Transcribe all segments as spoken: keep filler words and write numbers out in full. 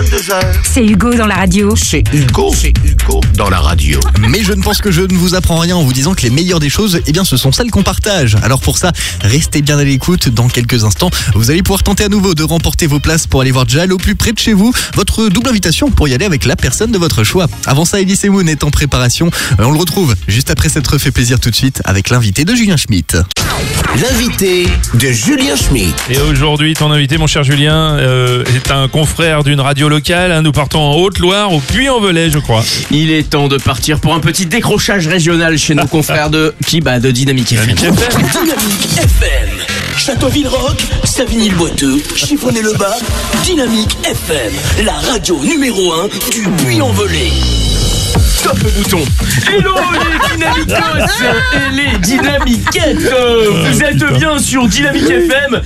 vingt-deux heures. C'est Hugo dans la radio. C'est Hugo, c'est Hugo dans la radio. Mais je ne pense que je ne vous apprends rien en vous disant que les meilleures des choses, eh bien, ce sont celles qu'on partage. Alors pour ça, restez bien à l'écoute. Dans quelques instants, vous allez pouvoir tenter à nouveau de remporter vos places pour aller voir Jal au plus près de chez vous. Votre double invitation pour y aller avec la personne de votre choix. Avant ça, Elise et Moon est en préparation. On le retrouve juste après s'être fait plaisir tout de suite avec l'invité de Julien Schmitt. L'invité de Julien Schmitt. Et aujourd'hui, ton invité, mon cher Julien, euh, est un confrère d'une radio locale. Nous partons en Haute-Loire, au Puy-en-Velay, je crois. Il est temps de partir pour un petit décrochage régional chez nos confrères de qui bah de Dynamique F M. Dynamique F M. Châteauville-Rock, Savigny-le-Boiteux, Chiffonnet-le-Bas, Dynamique F M, la radio numéro un du Puy-en-Velay. Top le bouton. Hello les dynamicos et les dynamiquettes. Vous êtes bien sur Dynamique F M.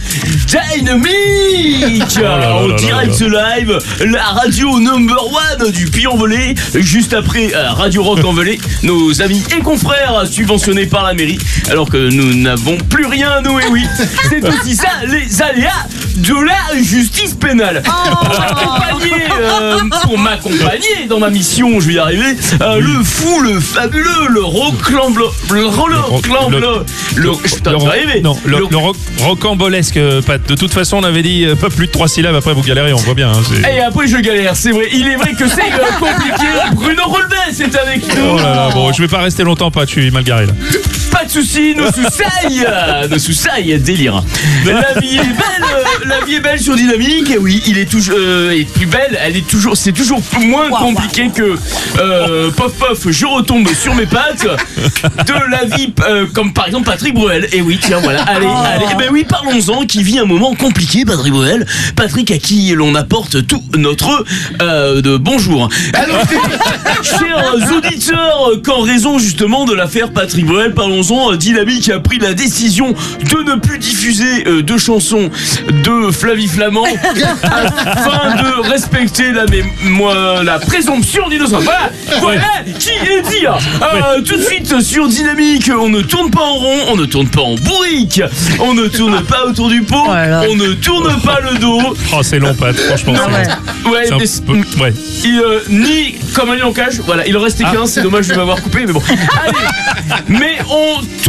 Dynamique Oh là là en là direct live, la radio number one du Puy-en-Velay. Juste après euh, Radio Rock en Velay, nos amis et confrères subventionnés par la mairie, alors que nous n'avons plus rien, nous, et oui. C'est aussi ça les aléas de la justice pénale. Pour m'accompagner, euh, pour m'accompagner dans ma mission, je vais y arriver. Euh, le fou, le fabuleux, le roclamble, le roclamble, le, le, putain, le, tu vas arriver. Non, le, le, le roc, rocambolesque, euh, Pat. De toute façon, on avait dit euh, pas plus de trois syllabes. Après, vous galérez, on voit bien. Hein, c'est... Et après, je galère, c'est vrai. Il est vrai que c'est euh, compliqué. Bruno Rolbet, c'est avec nous. Oh là là, bon, je vais pas rester longtemps, Pat. Je suis mal garé là. Pas de soucis, nos sous-sailles, nos sous-sailles, délire. La vie est belle, euh, la vie est belle sur Dynamique. Et oui, il est toujours, euh, est plus belle. Elle est toujours, c'est toujours moins compliqué que euh, pof pof. Je retombe sur mes pattes de la vie, euh, comme par exemple Patrick Bruel. Et oui, tiens, voilà. Allez, allez. Eh ben oui, parlons-en. Qui vit un moment compliqué, Patrick Bruel. Patrick à qui l'on apporte tout notre euh, de bonjour. Alors, chers auditeurs, qu'en raison justement de l'affaire Patrick Bruel, parlons Dynamique a pris la décision de ne plus diffuser euh, de chansons de Flavie Flamand afin de respecter la, mémoire, la présomption d'innocence. Voilà, voilà qui est dit. Euh, tout de suite sur Dynamique, on ne tourne pas en rond, on ne tourne pas en bourrique, on ne tourne pas autour du pot, voilà. On ne tourne pas le dos. Oh, c'est long, Pat, franchement. Non, ouais, ouais, mais, peu, ouais. Il, euh, ni comme un lion en cage, voilà, il en restait quinze, ah. C'est dommage de m'avoir coupé, mais bon. Allez, mais on